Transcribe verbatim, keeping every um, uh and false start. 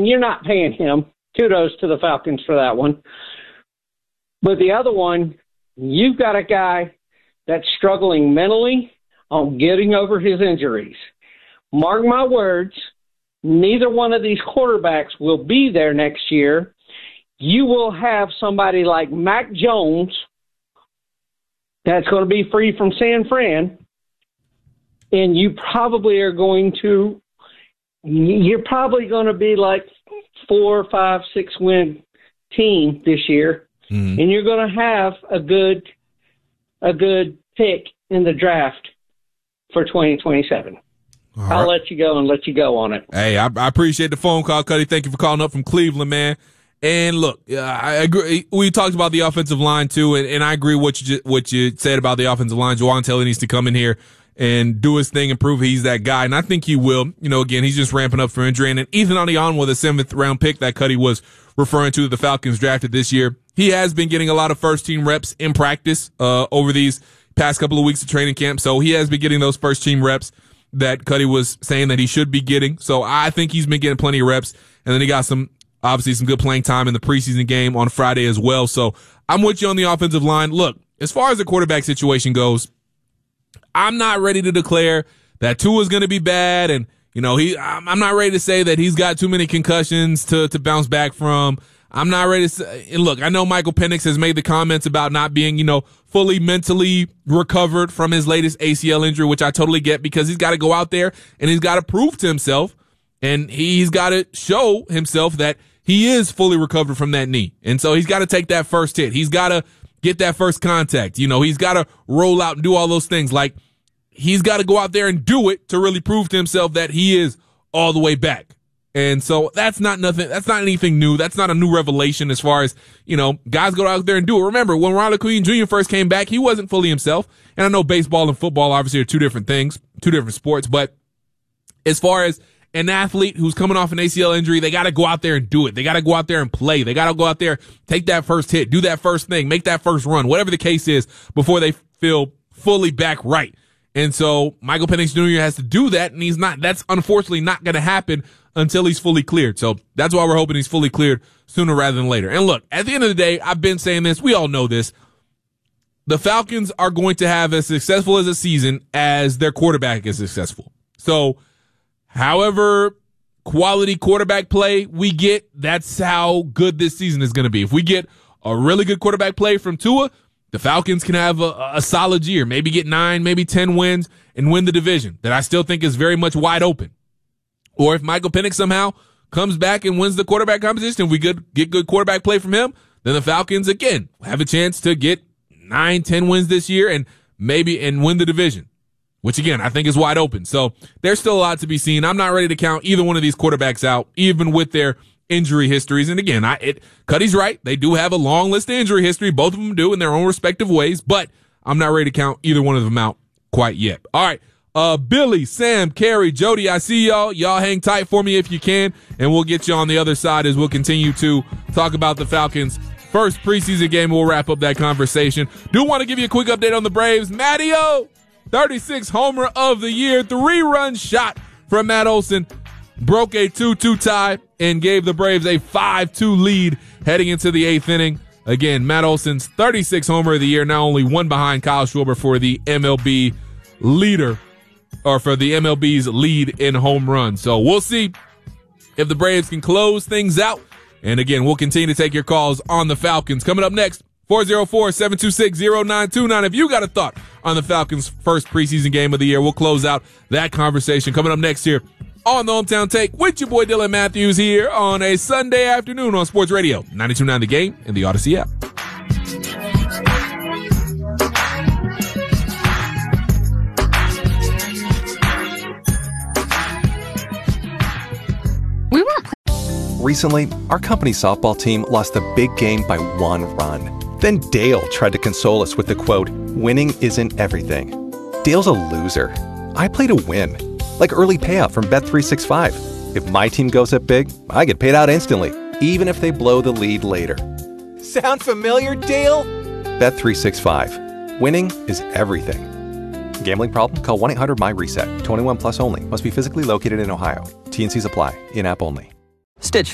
and you're not paying him. Kudos to the Falcons for that one. But the other one, you've got a guy that's struggling mentally on getting over his injuries. Mark my words, neither one of these quarterbacks will be there next year. You will have somebody like Mac Jones that's going to be free from San Fran, and you probably are going to you're probably going to be like four, five, six win team this year, mm-hmm. and you're going to have a good a good pick in the draft for twenty twenty-seven. All I'll right. let you go and let you go on it. Hey, I, I appreciate the phone call, Cuddy. Thank you for calling up from Cleveland, man. And look, uh, I agree. We talked about the offensive line too, and, and I agree what you what you said about the offensive line. Jawaan Taylor needs to come in here and do his thing and prove he's that guy, and I think he will. You know, again, he's just ramping up for injury. And then Ethan Onionwa, the seventh round pick that Cuddy was referring to, the Falcons drafted this year, he has been getting a lot of first team reps in practice uh, over these past couple of weeks of training camp. So he has been getting those first team reps that Cuddy was saying that he should be getting. So I think he's been getting plenty of reps. And then he got some, obviously some good playing time in the preseason game on Friday as well. So I'm with you on the offensive line. Look, as far as the quarterback situation goes, I'm not ready to declare that Tua's going to be bad. And, you know, he, I'm not ready to say that he's got too many concussions to, to bounce back from. I'm not ready to say, and look, I know Michael Penix has made the comments about not being, you know, fully mentally recovered from his latest A C L injury, which I totally get, because he's got to go out there and he's got to prove to himself, and he's got to show himself that he is fully recovered from that knee. And so he's got to take that first hit. He's got to get that first contact. You know, he's got to roll out and do all those things. Like, he's got to go out there and do it to really prove to himself that he is all the way back. And so that's not nothing. That's not anything new. That's not a new revelation as far as, you know, guys go out there and do it. Remember, when Ronald Queen Junior first came back, he wasn't fully himself. And I know baseball and football obviously are two different things, two different sports. But as far as an athlete who's coming off an A C L injury, they got to go out there and do it. They got to go out there and play. They got to go out there, take that first hit, do that first thing, make that first run, whatever the case is, before they feel fully back right. And so Michael Penix Junior has to do that, and he's not. That's unfortunately not going to happen until he's fully cleared. So that's why we're hoping he's fully cleared sooner rather than later. And look, at the end of the day, I've been saying this. We all know this. The Falcons are going to have as successful as a season as their quarterback is successful. So however quality quarterback play we get, that's how good this season is going to be. If we get a really good quarterback play from Tua, the Falcons can have a, a solid year, maybe get nine, maybe ten wins and win the division that I still think is very much wide open. Or if Michael Penix somehow comes back and wins the quarterback competition, if we could get good quarterback play from him, then the Falcons, again, have a chance to get nine, ten wins this year and maybe and win the division, which, again, I think is wide open. So there's still a lot to be seen. I'm not ready to count either one of these quarterbacks out, even with their injury histories. And again, I, it, Cuddy's right. They do have a long list of injury history. Both of them do in their own respective ways, but I'm not ready to count either one of them out quite yet. All right. Uh, Billy, Sam, Carrie, Jody, I see y'all. Y'all hang tight for me if you can, and we'll get you on the other side as we'll continue to talk about the Falcons' first preseason game. We'll wrap up that conversation. Do want to give you a quick update on the Braves. Matty-O, thirty-six homer of the year, three-run shot from Matt Olson, broke a two two tie and gave the Braves a five two lead heading into the eighth inning. Again, Matt Olson's thirty-six homer of the year, now only one behind Kyle Schwarber for the M L B leader, or for the M L B's lead in home runs. So we'll see if the Braves can close things out. And again, we'll continue to take your calls on the Falcons. Coming up next, four oh four, seven two six, oh nine two nine. If you got a thought on the Falcons' first preseason game of the year, we'll close out that conversation. Coming up next here on the Hometown Take with your boy Dylan Matthews here on a Sunday afternoon on Sports Radio ninety-two point nine The Game and the Odyssey app. Recently, our company's softball team lost a big game by one run. Then Dale tried to console us with the quote, "Winning isn't everything." Dale's a loser. I play to win. Like early payout from Bet three sixty-five. If my team goes up big, I get paid out instantly, even if they blow the lead later. Sound familiar, Dale? Bet three sixty-five. Winning is everything. Gambling problem? Call one eight hundred my reset. twenty-one plus only. Must be physically located in Ohio. T and C's apply. In-app only. Stitch